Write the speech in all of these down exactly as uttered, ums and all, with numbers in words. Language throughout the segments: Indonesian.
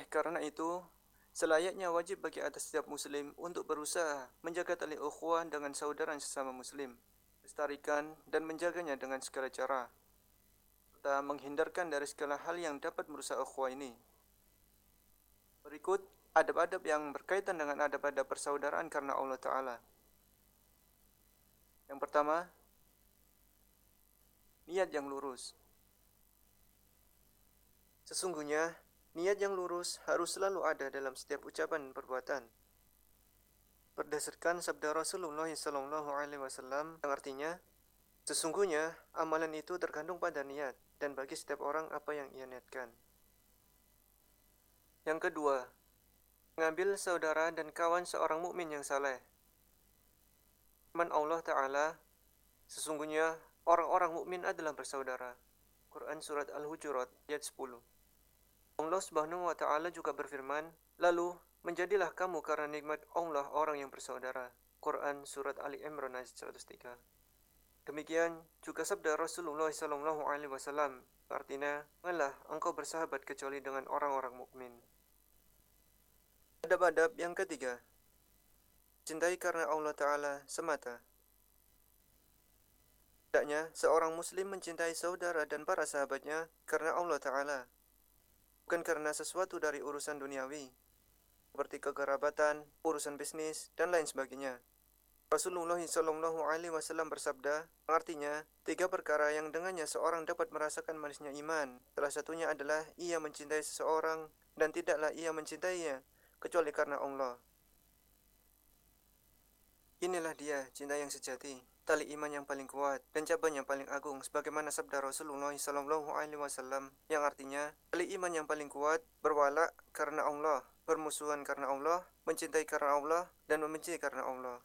karena itu, selayaknya wajib bagi atas setiap muslim untuk berusaha menjaga tali ukhuwah dengan saudara sesama muslim, lestarikan dan menjaganya dengan segala cara, serta menghindarkan dari segala hal yang dapat merusak ukhuwah ini. Berikut adab-adab yang berkaitan dengan adab-adab persaudaraan karena Allah Ta'ala. Yang pertama, niat yang lurus. Sesungguhnya, niat yang lurus harus selalu ada dalam setiap ucapan dan perbuatan. Berdasarkan sabda Rasulullah shallallahu alaihi wasallam yang artinya, sesungguhnya amalan itu tergantung pada niat dan bagi setiap orang apa yang ia niatkan. Yang kedua, mengambil saudara dan kawan seorang mukmin yang saleh. Firman Allah Ta'ala, sesungguhnya orang-orang mukmin adalah bersaudara. Quran Surat Al-Hujurat ayat sepuluh. Allah Subhanahu wa Ta'ala juga berfirman, lalu menjadilah kamu karena nikmat Allah orang yang bersaudara. Quran Surat Ali Imran ayat seratus tiga. Demikian juga sabda Rasulullah shallallahu alaihi wasallam, artinya, janganlah engkau bersahabat kecuali dengan orang-orang mukmin. Adab-adab yang ketiga, cintai karena Allah Ta'ala semata. Hendaknya seorang muslim mencintai saudara dan para sahabatnya karena Allah Ta'ala, bukan karena sesuatu dari urusan duniawi, seperti kekerabatan, urusan bisnis, dan lain sebagainya. Rasulullah shallallahu alaihi wasallam bersabda, artinya, tiga perkara yang dengannya seorang dapat merasakan manisnya iman. Salah satunya adalah ia mencintai seseorang dan tidaklah ia mencintainya kecuali karena Allah. Inilah dia cinta yang sejati, tali iman yang paling kuat dan cabang yang paling agung, sebagaimana sabda Rasulullah shallallahu alaihi wasallam yang artinya, tali iman yang paling kuat berwala karena Allah, bermusuhan karena Allah, mencintai karena Allah, dan membenci karena Allah.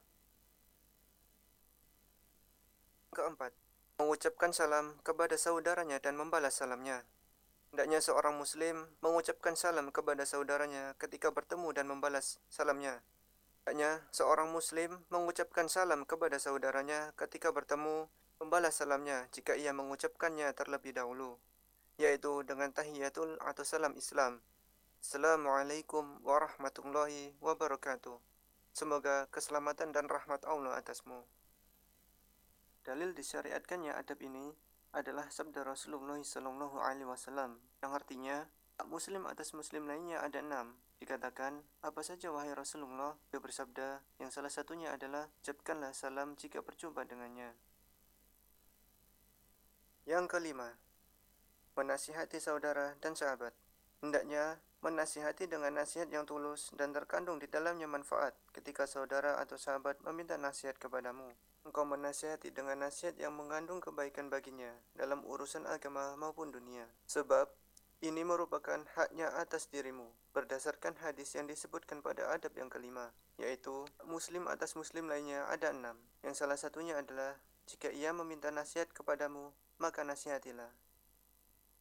Keempat, mengucapkan salam kepada saudaranya dan membalas salamnya. Hendaknya seorang muslim mengucapkan salam kepada saudaranya ketika bertemu dan membalas salamnya. Hendaknya seorang muslim mengucapkan salam kepada saudaranya ketika bertemu, membalas salamnya jika ia mengucapkannya terlebih dahulu, yaitu dengan tahiyatul atau salam Islam. Assalamualaikum warahmatullahi wabarakatuh. Semoga keselamatan dan rahmat Allah atasmu. Dalil disyariatkannya adab ini adalah sabda Rasulullah shallallahu alaihi wasallam yang artinya, muslim atas muslim lainnya ada enam. Dikatakan, apa saja wahai Rasulullah? Dia bersabda, yang salah satunya adalah, ucapkanlah salam jika berjumpa dengannya. Yang kelima, menasihati saudara dan sahabat. Hendaknya menasihati dengan nasihat yang tulus dan terkandung di dalamnya manfaat ketika saudara atau sahabat meminta nasihat kepadamu. Engkau menasihati dengan nasihat yang mengandung kebaikan baginya dalam urusan agama maupun dunia. Sebab ini merupakan haknya atas dirimu, berdasarkan hadis yang disebutkan pada adab yang kelima, yaitu muslim atas muslim lainnya ada enam, yang salah satunya adalah, jika ia meminta nasihat kepadamu, maka nasihatilah.